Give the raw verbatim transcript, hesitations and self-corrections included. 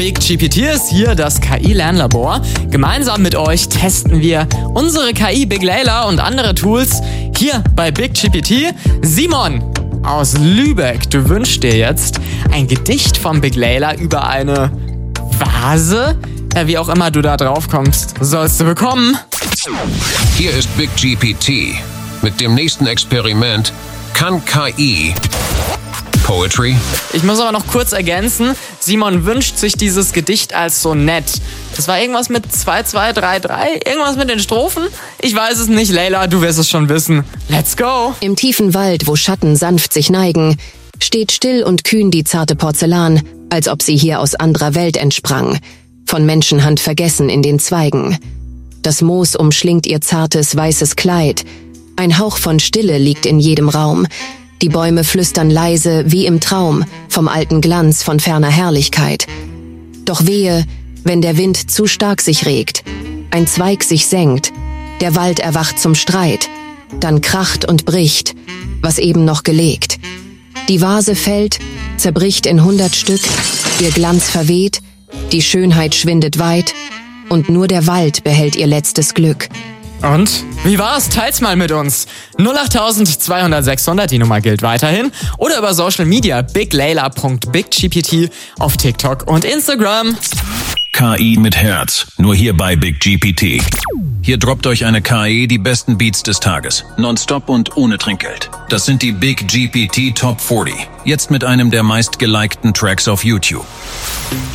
Big G P T ist hier, das K I-Lernlabor. Gemeinsam mit euch testen wir unsere K I Big Layla und andere Tools hier bei Big G P T. Simon aus Lübeck, du wünschst dir jetzt ein Gedicht von Big Layla über eine Vase? Ja, wie auch immer du da drauf kommst, sollst du bekommen. Hier ist Big G P T. Mit dem nächsten Experiment kann K I Poetry? Ich muss aber noch kurz ergänzen, Simon wünscht sich dieses Gedicht als Sonett. Das war irgendwas mit zwei zwei drei drei, irgendwas mit den Strophen? Ich weiß es nicht, Layla, du wirst es schon wissen. Let's go! Im tiefen Wald, wo Schatten sanft sich neigen, steht still und kühn die zarte Porzellan, als ob sie hier aus anderer Welt entsprang, von Menschenhand vergessen in den Zweigen. Das Moos umschlingt ihr zartes, weißes Kleid, ein Hauch von Stille liegt in jedem Raum, die Bäume flüstern leise wie im Traum vom alten Glanz von ferner Herrlichkeit. Doch wehe, wenn der Wind zu stark sich regt, ein Zweig sich senkt, der Wald erwacht zum Streit, dann kracht und bricht, was eben noch gelegt. Die Vase fällt, zerbricht in hundert Stück, ihr Glanz verweht, die Schönheit schwindet weit, und nur der Wald behält ihr letztes Glück. Und? Wie war's? Teilt's mal mit uns. null acht zwei null null sechs null null, die Nummer gilt weiterhin. Oder über Social Media biglayla punkt big g p t auf TikTok und Instagram. K I mit Herz, nur hier bei Big G P T. Hier droppt euch eine K I die besten Beats des Tages, nonstop und ohne Trinkgeld. Das sind die Big G P T Top vierzig, jetzt mit einem der meistgelikten Tracks auf YouTube.